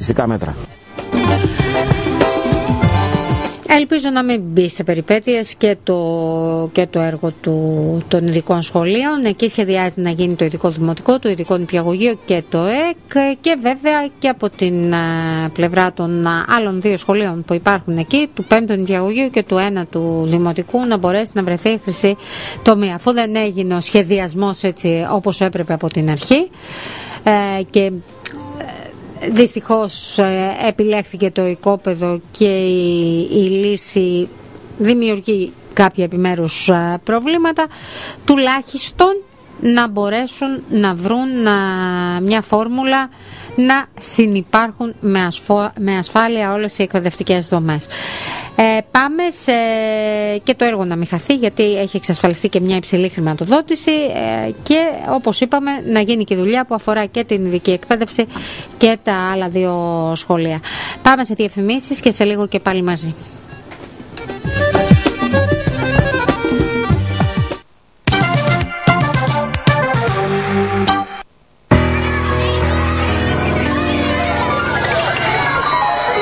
ασφαλιστικά μέτρα. Ελπίζω να μην μπει σε περιπέτειες και το έργο των ειδικών σχολείων. Εκεί σχεδιάζεται να γίνει το ειδικό δημοτικό, το ειδικό νηπιαγωγείο και το ΕΚ, και βέβαια και από την πλευρά των άλλων δύο σχολείων που υπάρχουν εκεί, του 5ου νηπιαγωγείου και του 1ου δημοτικού, να μπορέσει να βρεθεί η χρυσή τομή, αφού δεν έγινε ο σχεδιασμός έτσι όπως έπρεπε από την αρχή και δυστυχώς επιλέχθηκε το οικόπεδο και η λύση δημιουργεί κάποια επιμέρους προβλήματα. Τουλάχιστον να μπορέσουν να βρουν μια φόρμουλα να συνυπάρχουν με ασφάλεια όλες οι εκπαιδευτικές δομές. Πάμε και το έργο να μην χαθεί, γιατί έχει εξασφαλιστεί και μια υψηλή χρηματοδότηση και όπως είπαμε να γίνει και δουλειά που αφορά και την ειδική εκπαίδευση και τα άλλα δύο σχολεία. Πάμε σε διαφημίσεις και σε λίγο και πάλι μαζί.